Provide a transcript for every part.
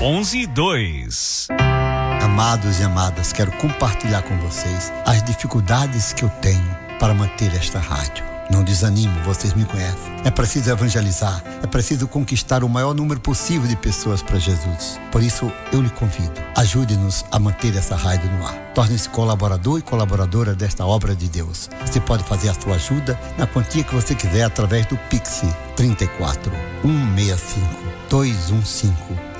11.2. Amados e amadas, quero compartilhar com vocês as dificuldades que eu tenho para manter esta rádio. Não desanimo, vocês me conhecem. É preciso evangelizar, é preciso conquistar o maior número possível de pessoas para Jesus. Por isso, eu lhe convido, ajude-nos a manter essa rádio no ar. Torne-se colaborador e colaboradora desta obra de Deus. Você pode fazer a sua ajuda na quantia que você quiser através do Pix 34 165 215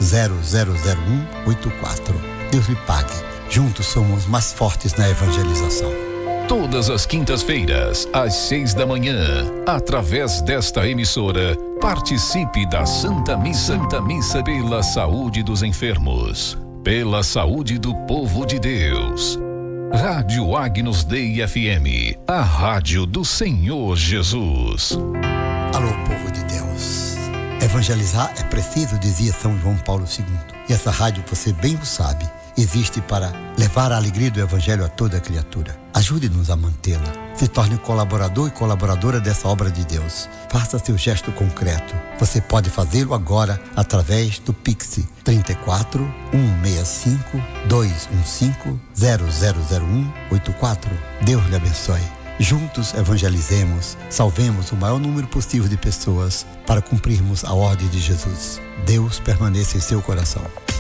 000184. Deus lhe pague. Juntos somos mais fortes na evangelização. Todas as quintas-feiras, às 6 da manhã, através desta emissora, participe da Santa Missa pela saúde dos enfermos, pela saúde do povo de Deus. Rádio Agnus Dei FM, a rádio do Senhor Jesus. Alô, povo de Deus. Evangelizar é preciso, dizia São João Paulo II. E essa rádio, você bem o sabe, existe para levar a alegria do Evangelho a toda criatura. Ajude-nos a mantê-la. Se torne colaborador e colaboradora dessa obra de Deus. Faça seu gesto concreto. Você pode fazê-lo agora através do Pix 34 165 215 000184. Deus lhe abençoe. Juntos evangelizemos, salvemos o maior número possível de pessoas para cumprirmos a ordem de Jesus. Deus permaneça em seu coração.